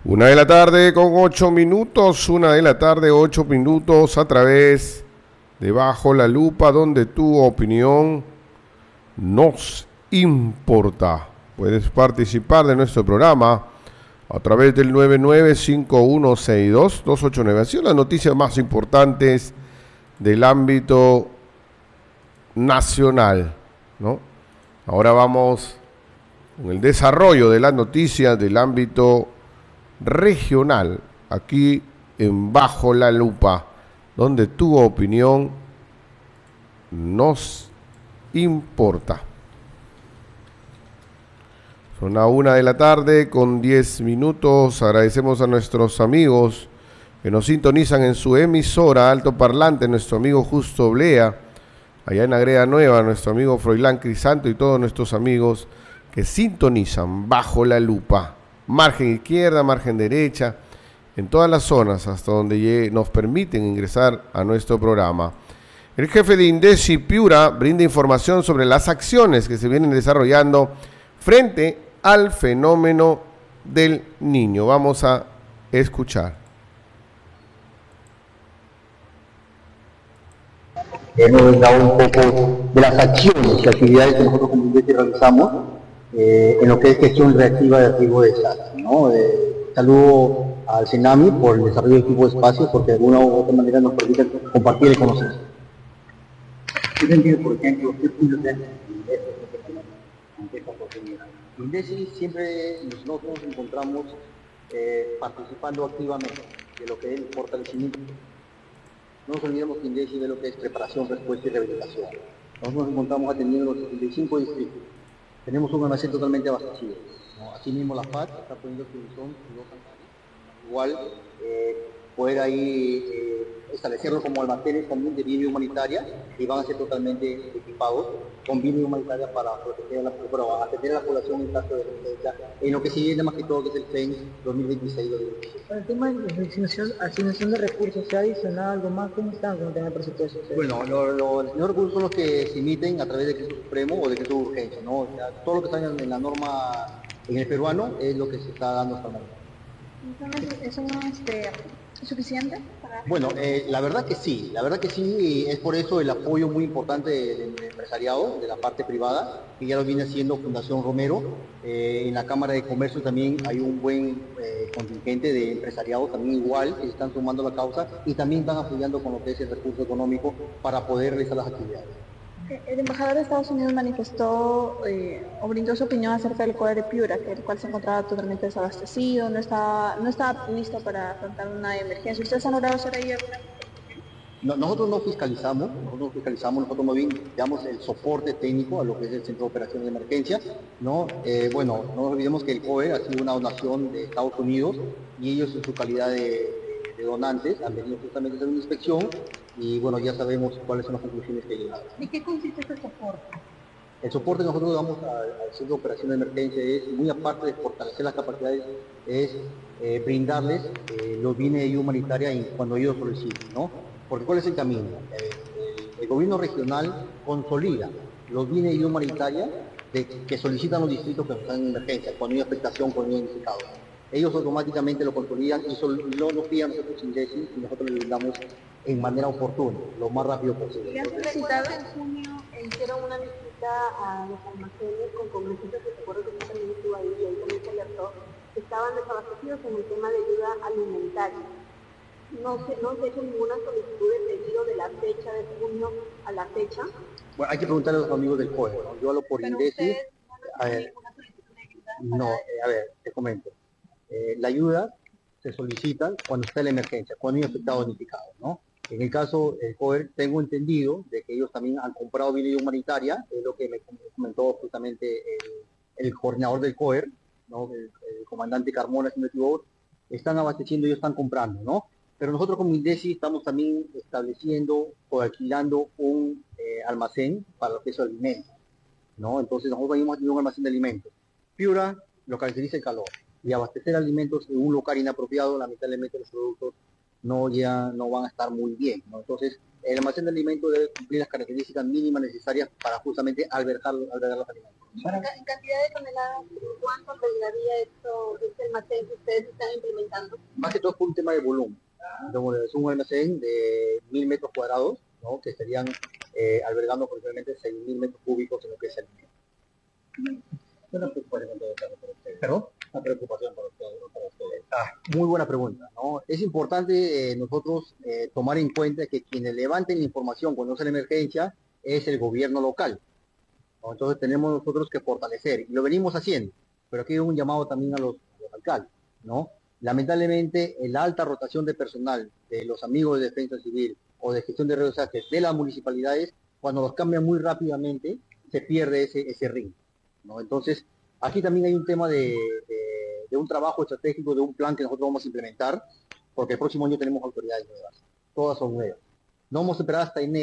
Una de la tarde con 8 minutos, 8 minutos a través de Bajo la Lupa, donde tu opinión nos importa. Puedes participar de nuestro programa a través del 995162-289. Así son las noticias más importantes del ámbito nacional, ¿no? Ahora vamos con el desarrollo de las noticias del ámbito regional, aquí en Bajo la Lupa, donde tu opinión nos importa. Son la 1 de la tarde con 10 minutos. Agradecemos a nuestros amigos que nos sintonizan en su emisora Alto Parlante, nuestro amigo Justo Blea, allá en Agreda Nueva, nuestro amigo Froilán Crisanto y todos nuestros amigos que sintonizan Bajo la Lupa. Margen izquierda, margen derecha, en todas las zonas hasta donde nos permiten ingresar a nuestro programa. El jefe de INDECI Piura brinda información sobre las acciones que se vienen desarrollando frente al fenómeno del niño. Vamos a escuchar. Hemos hablado un poco de las acciones y actividades que nosotros como INDECI realizamos en lo que es gestión reactiva de riesgo de desastre, ¿no? Saludo al CENAMI por el desarrollo de equipo de espacios, porque de alguna u otra manera nos permite compartir el conocimiento. ¿Qué sentido, por ejemplo, qué puntos de ante esta oportunidad? INDECI siempre nosotros nos encontramos participando activamente de lo que es el fortalecimiento. No nos olvidemos que INDECI ve lo que es preparación, respuesta y rehabilitación. Nosotros nos encontramos atendiendo los 75 distritos. Tenemos un almacén totalmente abastecido, ¿no? Asimismo la FAT está poniendo su visión igual poder ahí establecerlo como almacenes también de vida humanitaria y van a ser totalmente equipados con vida humanitaria para proteger para atender a la población en caso de emergencia, en lo que se viene más que todo que es el FEN 2026-2027. Para el tema de la asignación de recursos, ¿se ha adicionado algo más? ¿Cómo están con el tema de presupuesto? Bueno, los recursos son los que se emiten a través de decreto supremo o decreto de urgencia, ¿no? O sea, todo lo que está en la norma en el peruano es lo que se está dando hasta el momento. Entonces, ¿eso no es suficiente? Bueno, la verdad que sí, y es por eso el apoyo muy importante del empresariado, de la parte privada, que ya lo viene haciendo Fundación Romero. En la Cámara de Comercio también hay un buen contingente de empresariado, también igual, que se están sumando a la causa y también están apoyando con lo que es el recurso económico para poder realizar las actividades. El embajador de Estados Unidos manifestó o brindó su opinión acerca del COER de Piura, el cual se encontraba totalmente desabastecido, no estaba listo para afrontar una emergencia. ¿Ustedes han logrado hacer ahí alguna? Nosotros no fiscalizamos, nosotros más bien damos el soporte técnico a lo que es el Centro de Operaciones de Emergencia, ¿no? Bueno, no nos olvidemos que el COER ha sido una donación de Estados Unidos y ellos en su calidad de donantes han venido justamente a hacer una inspección y bueno, ya sabemos cuáles son las conclusiones que llegaron. ¿De qué consiste este soporte? El soporte que nosotros damos al Centro de Operaciones de Emergencia es, muy aparte de fortalecer las capacidades, es brindarles los bienes de ayuda humanitaria cuando ellos soliciten, ¿no? Porque ¿cuál es el camino? El gobierno regional consolida los bienes de ayuda humanitaria que solicitan los distritos que están en emergencia, cuando hay afectación, cuando hay necesitados. Ellos automáticamente lo consolidan y no nos piden a nosotros INDECI y nosotros les damos en manera oportuna, lo más rápido posible. ¿Ya han solicitado en junio hicieron una visita a los almacenes con congresistas que se acuerdan que también estuvo ahí y ahí también se alertó que estaban desabastecidos en el tema de ayuda alimentaria? No se ha hecho ninguna solicitud de pedido de la fecha de junio a la fecha. Bueno, hay que preguntarle a los amigos del COE, ¿no? Yo hablo por INDECI. No, a ver, te comento. La ayuda se solicita cuando está la emergencia, cuando hay afectados notificados, ¿no? En el caso del COER, tengo entendido de que ellos también han comprado bienes humanitaria, es lo que me comentó justamente el coordinador del COER, ¿no? El comandante Carmona, si no me equivoco, están abasteciendo y están comprando, ¿no? Pero nosotros como INDECI estamos también estableciendo o alquilando un almacén para lo que es alimentos, ¿no? Entonces nosotros venimos a tener un almacén de alimentos. Piura lo caracteriza el calor y abastecer alimentos en un lugar inapropiado, lamentablemente los productos no van a estar muy bien, ¿no? Entonces, el almacén de alimentos debe cumplir las características mínimas necesarias para justamente albergar los alimentos. En cantidad de toneladas, ¿cuánto albergaría este almacén que ustedes están implementando? Más que todo es por un tema de volumen. Entonces, es un almacén de 1000 metros cuadrados, ¿no? Que estarían albergando aproximadamente 6000 metros cúbicos en lo que es el alimento. Una preocupación para ustedes. ¿Perdón? Una preocupación para ustedes. Muy buena pregunta, ¿no? Es importante nosotros tomar en cuenta que quienes levanten la información cuando es la emergencia es el gobierno local, ¿no? Entonces tenemos nosotros que fortalecer, y lo venimos haciendo, pero aquí hay un llamado también a los alcaldes, ¿no? Lamentablemente, la alta rotación de personal de los amigos de defensa civil o de gestión de redes sociales de las municipalidades, cuando los cambian muy rápidamente, se pierde ese ritmo, ¿no? Entonces, aquí también hay un tema de un trabajo estratégico, de un plan que nosotros vamos a implementar, porque el próximo año tenemos autoridades nuevas, todas son nuevas. No vamos a esperar hasta enero